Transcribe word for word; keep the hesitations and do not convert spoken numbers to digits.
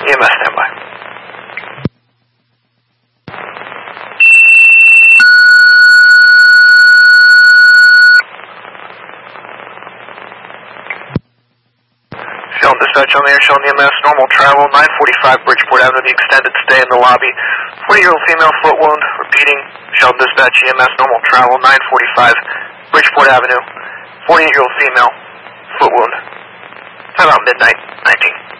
E M S standby. Showing dispatch on the air, showing E M S, normal travel, nine forty-five Bridgeport Avenue, the extended stay in the lobby. forty-year-old female, foot wound, repeating, showing dispatch E M S, normal travel, nine forty-five Bridgeport Avenue. forty-eight-year-old female, foot wound. Time about midnight, nineteen.